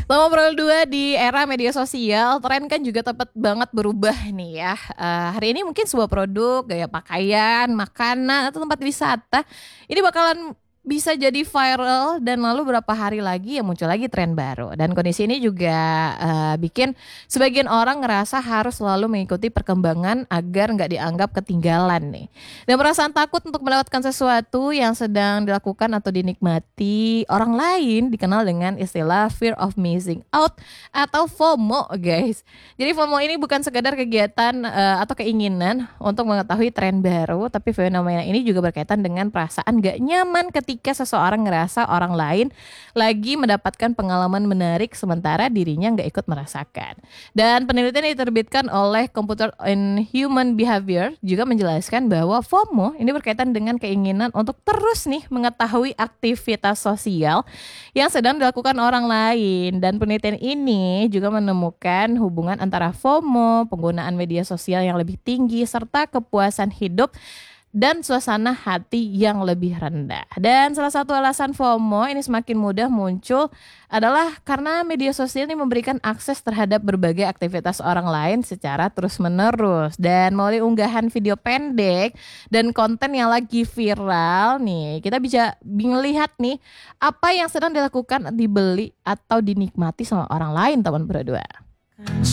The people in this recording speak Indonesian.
Selama Pro 2 di era media sosial, tren kan juga tepat banget berubah nih ya. Hari ini mungkin sebuah produk, gaya pakaian, makanan, atau tempat wisata ini bakalan bisa jadi viral dan lalu berapa hari lagi ya muncul lagi tren baru. Dan kondisi ini juga bikin sebagian orang ngerasa harus selalu mengikuti perkembangan agar nggak dianggap ketinggalan nih. Dan perasaan takut untuk melewatkan sesuatu yang sedang dilakukan atau dinikmati orang lain dikenal dengan istilah fear of missing out atau FOMO, guys. Jadi FOMO ini bukan sekadar kegiatan atau keinginan untuk mengetahui tren baru, tapi fenomena ini juga berkaitan dengan perasaan gak nyaman ketika seseorang ngerasa orang lain lagi mendapatkan pengalaman menarik sementara dirinya gak ikut merasakan. Dan penelitian yang diterbitkan oleh Computer in Human Behavior juga menjelaskan bahwa FOMO ini berkaitan dengan keinginan untuk terus nih mengetahui aktivitas sosial yang sedang dilakukan orang lain. Dan penelitian ini juga menemukan hubungan antara FOMO, penggunaan media sosial yang lebih tinggi, serta kepuasan hidup dan suasana hati yang lebih rendah. Dan salah satu alasan FOMO ini semakin mudah muncul adalah karena media sosial ini memberikan akses terhadap berbagai aktivitas orang lain secara terus-menerus. Dan melalui unggahan video pendek dan konten yang lagi viral nih, kita bisa melihat nih apa yang sedang dilakukan, dibeli atau dinikmati sama orang lain, teman berdua.